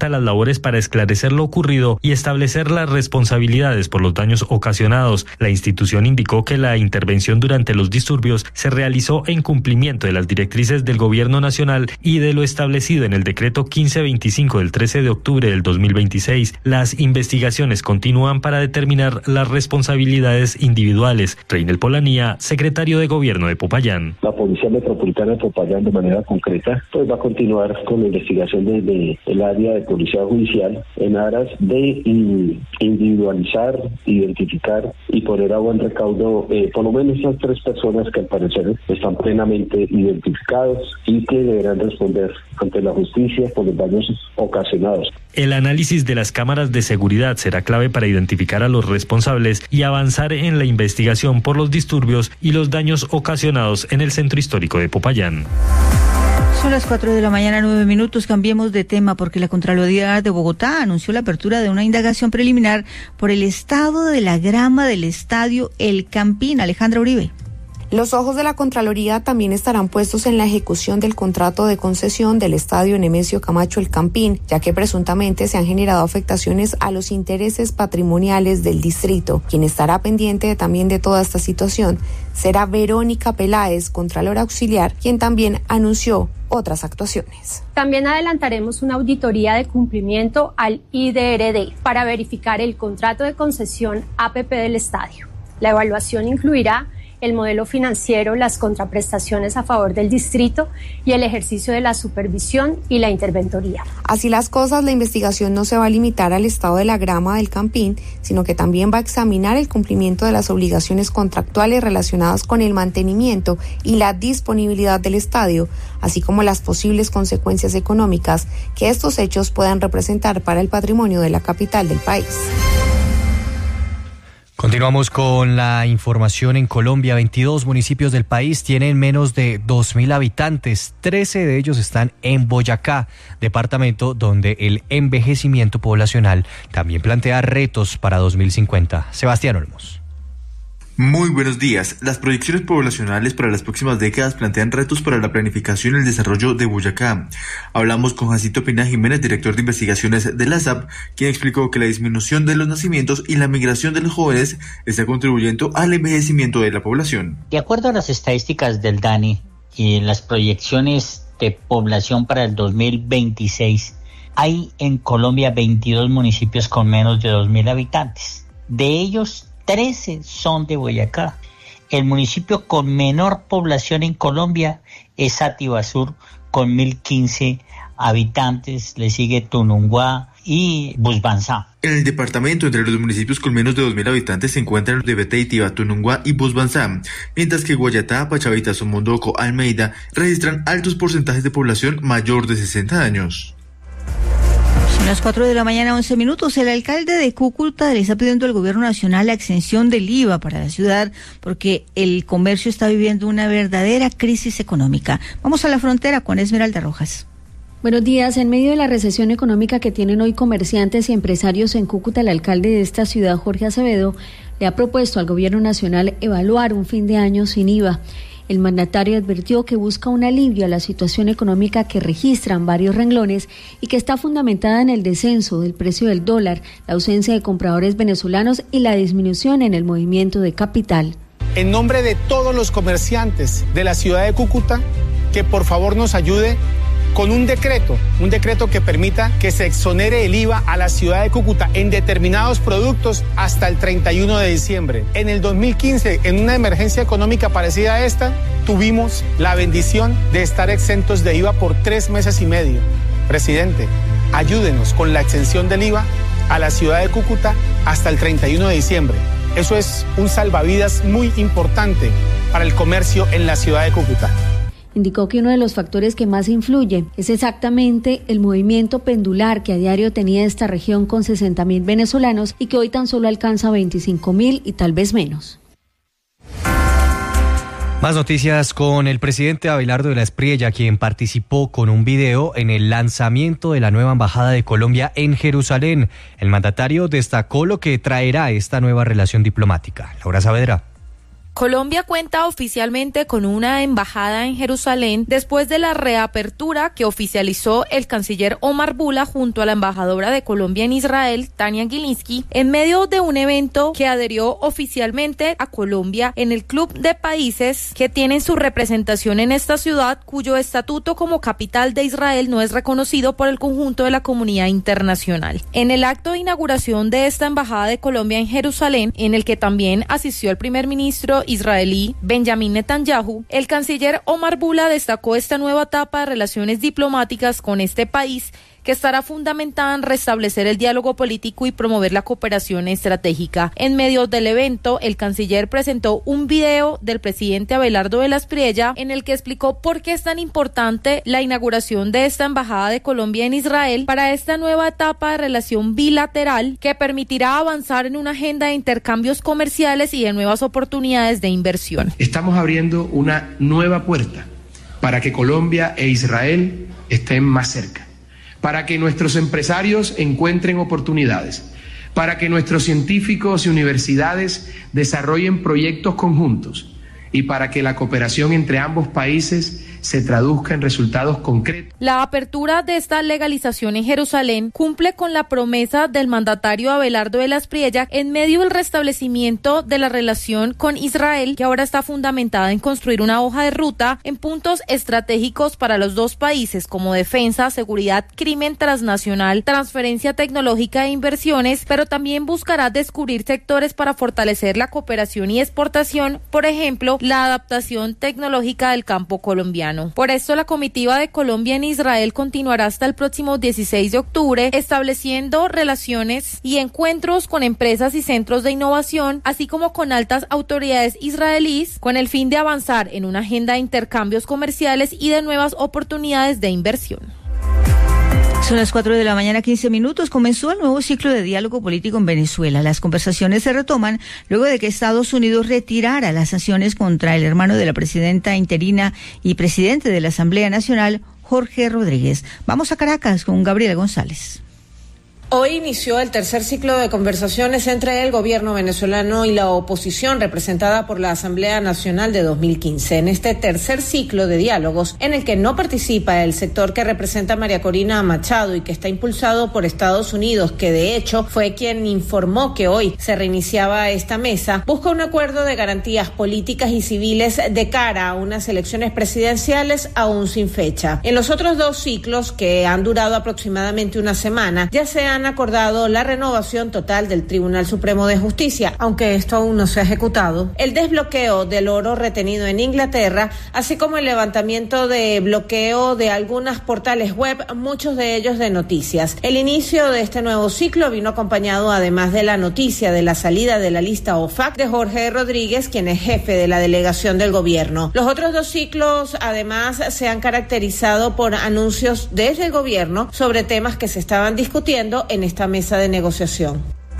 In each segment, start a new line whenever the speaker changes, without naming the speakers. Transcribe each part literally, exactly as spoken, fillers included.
adelanta las labores para esclarecer lo ocurrido y establecer las responsabilidades por los daños ocasionados. La institución indicó que la intervención durante los disturbios se realizó en cumplimiento de las directrices del Gobierno Nacional y de lo establecido en el decreto quince veinticinco del trece de octubre del dos mil veintiséis. Las investigaciones continúan para determinar las responsabilidades individuales. Reinel Polanía, secretario de Gobierno de Popayán.
La Policía Metropolitana de Popayán, de manera concreta, pues va a continuar con la investigación desde el área de Policía Judicial en aras de individualizar, identificar y poner a buen recaudo eh, por lo menos esas tres personas que al parecer están plenamente identificados y que deberán responder ante la justicia por los daños ocasionados.
El análisis de las cámaras de seguridad será clave para identificar a los responsables y avanzar en la investigación por los disturbios y los daños ocasionados en el centro histórico de Popayán.
Son las cuatro de la mañana, nueve minutos. Cambiemos de tema porque la Contraloría de Bogotá anunció la apertura de una indagación preliminar por el estado de la grama del estadio El Campín. Alejandra Uribe.
Los ojos de la Contraloría también estarán puestos en la ejecución del contrato de concesión del estadio Nemesio Camacho El Campín, ya que presuntamente se han generado afectaciones a los intereses patrimoniales del distrito. Quien estará pendiente también de toda esta situación será Verónica Peláez, Contralora Auxiliar, quien también anunció otras actuaciones.
También adelantaremos una auditoría de cumplimiento al I D R D para verificar el contrato de concesión A P P del estadio. La evaluación incluirá el modelo financiero, las contraprestaciones a favor del distrito y el ejercicio de la supervisión y la interventoría.
Así las cosas, la investigación no se va a limitar al estado de la grama del Campín, sino que también va a examinar el cumplimiento de las obligaciones contractuales relacionadas con el mantenimiento y la disponibilidad del estadio, así como las posibles consecuencias económicas que estos hechos puedan representar para el patrimonio de la capital del país.
Continuamos con la información en Colombia. veintidós municipios del país tienen menos de dos mil habitantes. trece de ellos están en Boyacá, departamento donde el envejecimiento poblacional también plantea retos para dos mil cincuenta. Sebastián Olmos.
Muy buenos días. Las proyecciones poblacionales para las próximas décadas plantean retos para la planificación y el desarrollo de Boyacá. Hablamos con Jacinto Pina Jiménez, director de investigaciones de la S A P, quien explicó que la disminución de los nacimientos y la migración de los jóvenes está contribuyendo al envejecimiento de la población.
De acuerdo a las estadísticas del DANE y las proyecciones de población para el dos mil veintiséis, hay en Colombia veintidós municipios con menos de dos mil habitantes. De ellos, trece son de Boyacá. El municipio con menor población en Colombia es Sativasur, con mil quince habitantes. Le sigue Tununguá y Busbanzá.
En el departamento, entre los municipios con menos de dos mil habitantes se encuentran los de Beteitiva, Tununguá y Busbanzá, mientras que Guayatá, Pachavita, Somondoco, Almeida registran altos porcentajes de población mayor de sesenta años.
Son las cuatro de la mañana, once minutos. El alcalde de Cúcuta le está pidiendo al gobierno nacional la exención del I V A para la ciudad porque el comercio está viviendo una verdadera crisis económica. Vamos a la frontera con Esmeralda Rojas.
Buenos días. En medio de la recesión económica que tienen hoy comerciantes y empresarios en Cúcuta, el alcalde de esta ciudad, Jorge Acevedo, le ha propuesto al gobierno nacional evaluar un fin de año sin I V A. El mandatario advirtió que busca un alivio a la situación económica que registran varios renglones y que está fundamentada en el descenso del precio del dólar, la ausencia de compradores venezolanos y la disminución en el movimiento de capital.
En nombre de todos los comerciantes de la ciudad de Cúcuta, que por favor nos ayude con un decreto, un decreto que permita que se exonere el I V A a la ciudad de Cúcuta en determinados productos hasta el treinta y uno de diciembre. En el dos mil quince, en una emergencia económica parecida a esta, tuvimos la bendición de estar exentos de I V A por tres meses y medio. Presidente, ayúdenos con la exención del I V A a la ciudad de Cúcuta hasta el treinta y uno de diciembre. Eso es un salvavidas muy importante para el comercio en la ciudad de Cúcuta.
Indicó que uno de los factores que más influye es exactamente el movimiento pendular que a diario tenía esta región con sesenta mil venezolanos y que hoy tan solo alcanza veinticinco mil y tal vez menos.
Más noticias con el presidente Abelardo de la Espriella, quien participó con un video en el lanzamiento de la nueva embajada de Colombia en Jerusalén. El mandatario destacó lo que traerá esta nueva relación diplomática. Laura Saavedra.
Colombia cuenta oficialmente con una embajada en Jerusalén después de la reapertura que oficializó el canciller Omar Bula junto a la embajadora de Colombia en Israel, Tania Gilinski, en medio de un evento que adherió oficialmente a Colombia en el club de países que tienen su representación en esta ciudad, cuyo estatuto como capital de Israel no es reconocido por el conjunto de la comunidad internacional. En el acto de inauguración de esta embajada de Colombia en Jerusalén, en el que también asistió el primer ministro israelí Benjamin Netanyahu, el canciller Omar Bula destacó esta nueva etapa de relaciones diplomáticas con este país que estará fundamentada en restablecer el diálogo político y promover la cooperación estratégica. En medio del evento, el canciller presentó un video del presidente Abelardo de la Espriella en el que explicó por qué es tan importante la inauguración de esta embajada de Colombia en Israel para esta nueva etapa de relación bilateral que permitirá avanzar en una agenda de intercambios comerciales y de nuevas oportunidades de inversión.
Estamos abriendo una nueva puerta para que Colombia e Israel estén más cerca, para que nuestros empresarios encuentren oportunidades, para que nuestros científicos y universidades desarrollen proyectos conjuntos y para que la cooperación entre ambos países se traduzca en resultados concretos.
La apertura de esta legalización en Jerusalén cumple con la promesa del mandatario Abelardo de la Espriella en medio del restablecimiento de la relación con Israel, que ahora está fundamentada en construir una hoja de ruta en puntos estratégicos para los dos países como defensa, seguridad, crimen transnacional, transferencia tecnológica e inversiones, pero también buscará descubrir sectores para fortalecer la cooperación y exportación, por ejemplo, la adaptación tecnológica del campo colombiano. Por esto, la comitiva de Colombia en Israel continuará hasta el próximo dieciséis de octubre, estableciendo relaciones y encuentros con empresas y centros de innovación, así como con altas autoridades israelíes, con el fin de avanzar en una agenda de intercambios comerciales y de nuevas oportunidades de inversión.
Son las cuatro de la mañana, quince minutos. Comenzó el nuevo ciclo de diálogo político en Venezuela. Las conversaciones se retoman luego de que Estados Unidos retirara las sanciones contra el hermano de la presidenta interina y presidente de la Asamblea Nacional, Jorge Rodríguez. Vamos a Caracas con Gabriela González.
Hoy inició el tercer ciclo de conversaciones entre el gobierno venezolano y la oposición representada por la Asamblea Nacional de dos mil quince. En este tercer ciclo de diálogos, en el que no participa el sector que representa María Corina Machado y que está impulsado por Estados Unidos, que de hecho fue quien informó que hoy se reiniciaba esta mesa, busca un acuerdo de garantías políticas y civiles de cara a unas elecciones presidenciales aún sin fecha. En los otros dos ciclos, que han durado aproximadamente una semana, ya se han han acordado la renovación total del Tribunal Supremo de Justicia, aunque esto aún no se ha ejecutado, el desbloqueo del oro retenido en Inglaterra, así como el levantamiento de bloqueo de algunos portales web, muchos de ellos de noticias. El inicio de este nuevo ciclo vino acompañado además de la noticia de la salida de la lista O F A C de Jorge Rodríguez, quien es jefe de la delegación del gobierno. Los otros dos ciclos además se han caracterizado por anuncios desde el gobierno sobre temas que se estaban discutiendo en esta mesa de negociación.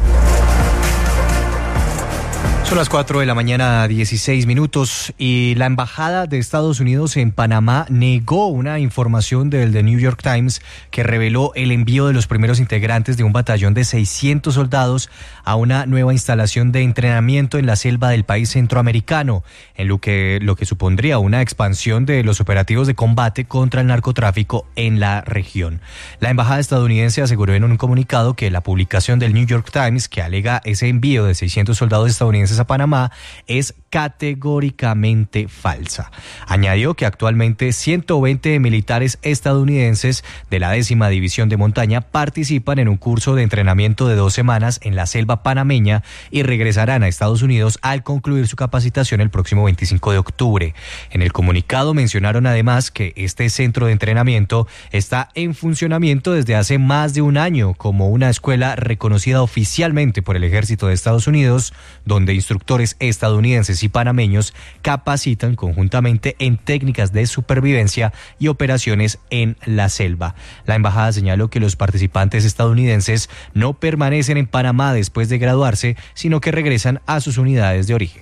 Son las cuatro de la mañana, dieciséis minutos, y la Embajada de Estados Unidos en Panamá negó una información del The New York Times que reveló el envío de los primeros integrantes de un batallón de seiscientos soldados a una nueva instalación de entrenamiento en la selva del país centroamericano, en lo que, lo que supondría una expansión de los operativos de combate contra el narcotráfico en la región. La Embajada estadounidense aseguró en un comunicado que la publicación del New York Times, que alega ese envío de seiscientos soldados estadounidenses a Panamá, es categóricamente falsa. Añadió que actualmente ciento veinte militares estadounidenses de la décima división de montaña participan en un curso de entrenamiento de dos semanas en la selva panameña y regresarán a Estados Unidos al concluir su capacitación el próximo veinticinco de octubre. En el comunicado mencionaron además que este centro de entrenamiento está en funcionamiento desde hace más de un año como una escuela reconocida oficialmente por el Ejército de Estados Unidos, donde instructores estadounidenses y panameños capacitan conjuntamente en técnicas de supervivencia y operaciones en la selva. La embajada señaló que los participantes estadounidenses no permanecen en Panamá después de graduarse, sino que regresan a sus unidades de origen.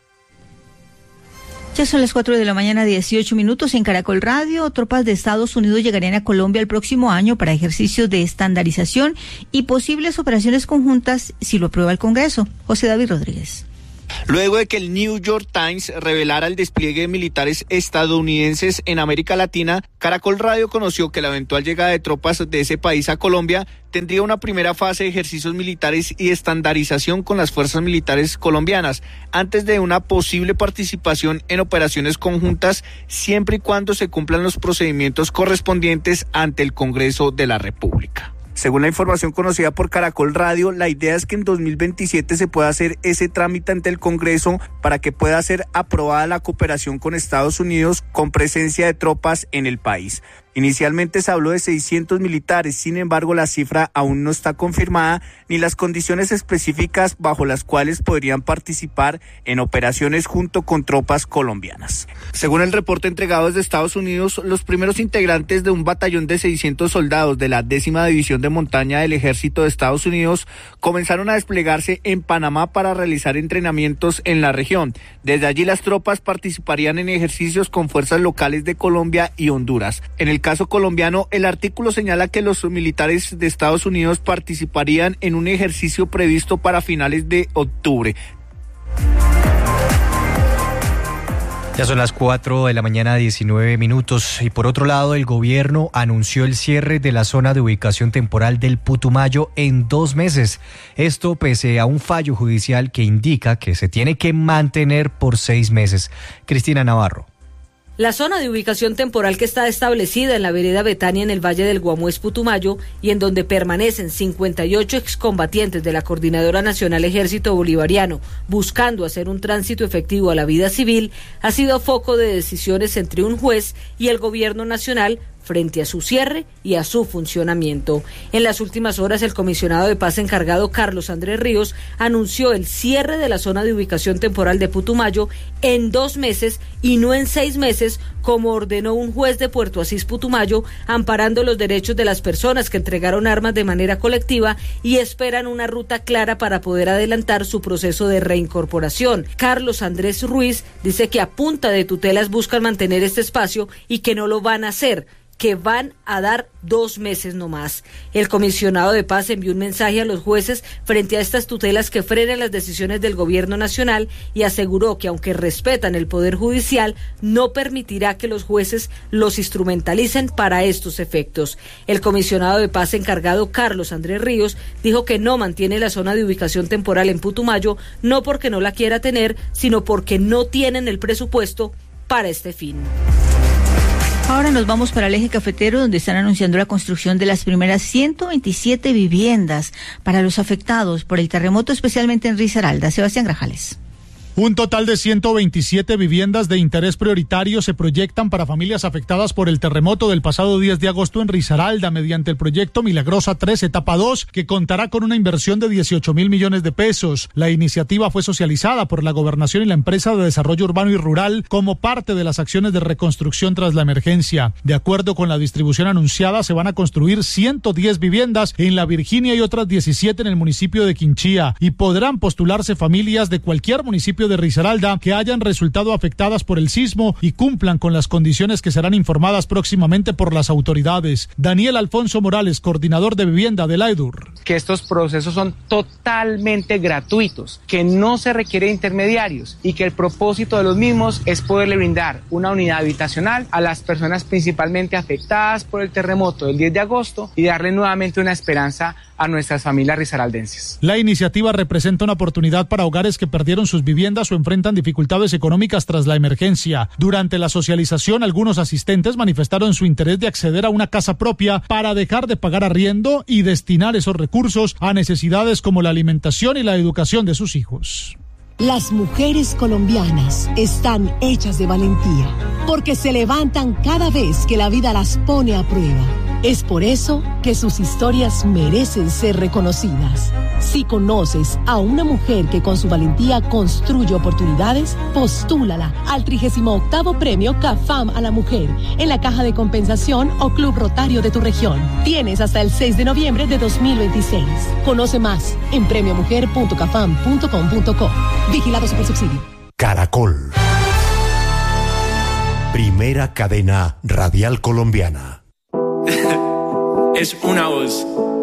Ya son las cuatro de la mañana, dieciocho minutos. En Caracol Radio, tropas de Estados Unidos llegarían a Colombia el próximo año para ejercicios de estandarización y posibles operaciones conjuntas si lo aprueba el Congreso. José David Rodríguez.
Luego de que el New York Times revelara el despliegue de militares estadounidenses en América Latina, Caracol Radio conoció que la eventual llegada de tropas de ese país a Colombia tendría una primera fase de ejercicios militares y estandarización con las fuerzas militares colombianas, antes de una posible participación en operaciones conjuntas, siempre y cuando se cumplan los procedimientos correspondientes ante el Congreso de la República. Según la información conocida por Caracol Radio, la idea es que en dos mil veintisiete se pueda hacer ese trámite ante el Congreso para que pueda ser aprobada la cooperación con Estados Unidos con presencia de tropas en el país. Inicialmente se habló de seiscientos militares, sin embargo la cifra aún no está confirmada ni las condiciones específicas bajo las cuales podrían participar en operaciones junto con tropas colombianas. Según el reporte entregado desde Estados Unidos, los primeros integrantes de un batallón de seiscientos soldados de la décima División de Montaña del Ejército de Estados Unidos comenzaron a desplegarse en Panamá para realizar entrenamientos en la región. Desde allí las tropas participarían en ejercicios con fuerzas locales de Colombia y Honduras. En el caso colombiano, el artículo señala que los militares de Estados Unidos participarían en un ejercicio previsto para finales de octubre.
Ya son las cuatro de la mañana, diecinueve minutos. Y por otro lado, el gobierno anunció el cierre de la zona de ubicación temporal del Putumayo en dos meses. Esto pese a un fallo judicial que indica que se tiene que mantener por seis meses. Cristina Navarro.
La zona de ubicación temporal que está establecida en la vereda Betania en el Valle del Guamués Putumayo y en donde permanecen cincuenta y ocho excombatientes de la Coordinadora Nacional Ejército Bolivariano buscando hacer un tránsito efectivo a la vida civil, ha sido foco de decisiones entre un juez y el gobierno nacional frente a su cierre y a su funcionamiento. En las últimas horas, el comisionado de paz encargado Carlos Andrés Ríos anunció el cierre de la zona de ubicación temporal de Putumayo en dos meses y no en seis meses, como ordenó un juez de Puerto Asís Putumayo, amparando los derechos de las personas que entregaron armas de manera colectiva y esperan una ruta clara para poder adelantar su proceso de reincorporación. Carlos Andrés Ruiz dice que a punta de tutelas buscan mantener este espacio y que no lo van a hacer, que van a dar dos meses nomás. El comisionado de paz envió un mensaje a los jueces frente a estas tutelas que frenan las decisiones del gobierno nacional y aseguró que aunque respetan el poder judicial, no permitirá que los jueces los instrumentalicen para estos efectos. El comisionado de paz encargado Carlos Andrés Ríos dijo que no mantiene la zona de ubicación temporal en Putumayo, no porque no la quiera tener, sino porque no tienen el presupuesto para este fin.
Ahora nos vamos para el eje cafetero, donde están anunciando la construcción de las primeras ciento veintisiete viviendas para los afectados por el terremoto, especialmente en Risaralda. Sebastián Grajales.
Un total de ciento veintisiete viviendas de interés prioritario se proyectan para familias afectadas por el terremoto del pasado diez de agosto en Risaralda mediante el proyecto Milagrosa tres, etapa dos, que contará con una inversión de dieciocho mil millones de pesos. La iniciativa fue socializada por la Gobernación y la Empresa de Desarrollo Urbano y Rural como parte de las acciones de reconstrucción tras la emergencia. De acuerdo con la distribución anunciada, se van a construir ciento diez viviendas en La Virginia y otras diecisiete en el municipio de Quinchía, y podrán postularse familias de cualquier municipio de Risaralda que hayan resultado afectadas por el sismo y cumplan con las condiciones que serán informadas próximamente por las autoridades. Daniel Alfonso Morales, coordinador de vivienda de la EDUR.
Que estos procesos son totalmente gratuitos, que no se requiere intermediarios y que el propósito de los mismos es poderle brindar una unidad habitacional a las personas principalmente afectadas por el terremoto del diez de agosto y darle nuevamente una esperanza a nuestras familias risaraldenses.
La iniciativa representa una oportunidad para hogares que perdieron sus viviendas o enfrentan dificultades económicas tras la emergencia. Durante la socialización, algunos asistentes manifestaron su interés de acceder a una casa propia para dejar de pagar arriendo y destinar esos recursos a necesidades como la alimentación y la educación de sus hijos.
Las mujeres colombianas están hechas de valentía, porque se levantan cada vez que la vida las pone a prueba. Es por eso que sus historias merecen ser reconocidas. Si conoces a una mujer que con su valentía construye oportunidades, postúlala al trigésimo octavo premio CAFAM a la mujer en la caja de compensación o Club Rotario de tu región. Tienes hasta el seis de noviembre de dos mil veintiséis. Conoce más en premio mujer punto cafam punto com punto co. Vigilado Supersubsidio.
Caracol. Primera cadena radial colombiana.
Es una voz.